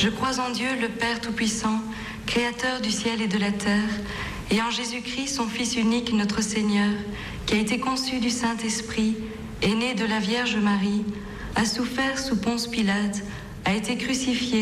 Je crois en Dieu, le Père Tout-Puissant, Créateur du ciel et de la terre, et en Jésus-Christ, son Fils unique, notre Seigneur, qui a été conçu du Saint-Esprit, est né de la Vierge Marie, a souffert sous Ponce Pilate, a été crucifié,